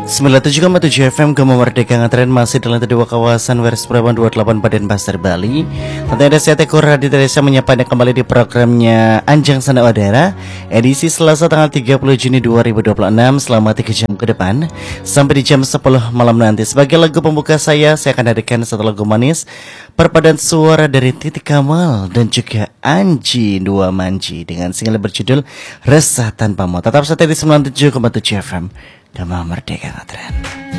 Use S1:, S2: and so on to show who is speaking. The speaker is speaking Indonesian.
S1: 97,7 FM Gema Merdeka Ngetren masih dalam kedua kawasan Wers Praban 28 Baden Pasar Bali. Nanti ada saya Tekur Radit Teresa menyapa Anda kembali di programnya Anjang Sanda Wadara edisi Selasa tanggal 30 Juni 2026 selama 3 jam ke depan sampai di jam 10 malam nanti. Sebagai lagu pembuka saya akan hadirkan satu lagu manis perpaduan suara dari Titik Kamal dan juga Anji Dua Manji dengan single berjudul Resah Tanpamu. Tetap setia di 97,7 FM Gema Merdeka Ngetren.